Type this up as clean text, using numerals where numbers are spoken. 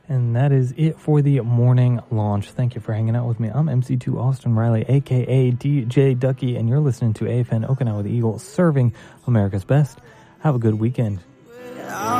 And that is it for the morning launch. Thank you for hanging out with me. I'm MC2 Austin Riley, a.k.a. DJ Ducky, and you're listening to AFN Okinawa the Eagle, serving America's best. Have a good weekend.